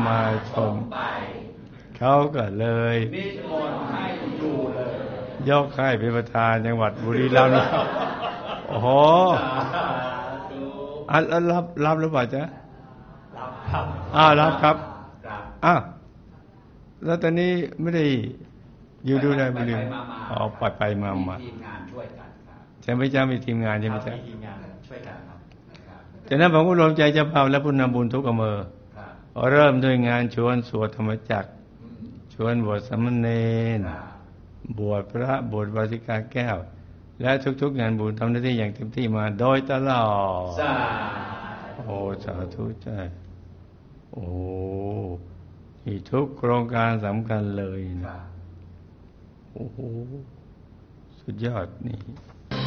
มาชมเขาก็เลยนิมนต์ให้อยู่เลยยกให้เป็นประธานจังหวัดบุรีรัมย์โอ้โหรับหรือเปล่าจ๊ะรับครับรับครับแล้วตอนนี้ไม่ได้อยู่ดูแลบุรีรัมย์ไปมาทีมงานช่วยกันครับใช่ไหมจ๊ะมีทีมงานใช่ไหมจ๊ะมีทีมงานช่วยกันครับจากนั้นผมก็รวมใจเจ้าภาพและผู้นำบุญทุกอำเภอเริ่มด้วยงานชวนสวดธรรมจักรชวนบวชสามเณรบวชพระบวชวาสิกาแก้วและทุกๆงานบุญทำหน้าที่อย่างเต็มที่มาโดยตลอดสาธุจ้าที่ทุกโครงการสำคัญเลยนะโอ้โหสุดยอดนี่